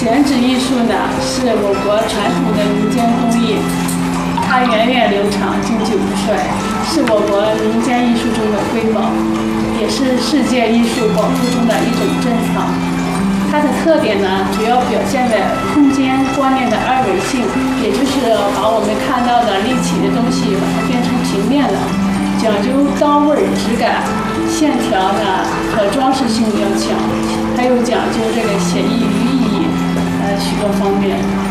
剪纸艺术呢，是我国传统的民间工艺，它源远流长、经久不衰，是我国民间艺术中的瑰宝，也是世界艺术宝库中的一种珍藏。它的特点呢，主要表现在空间观念的二维性，也就是把我们看到的立体的东西把它变成平面了，讲究刀味质感，线条呢可装饰性要强，还有讲究这个写意寓意，许多方面。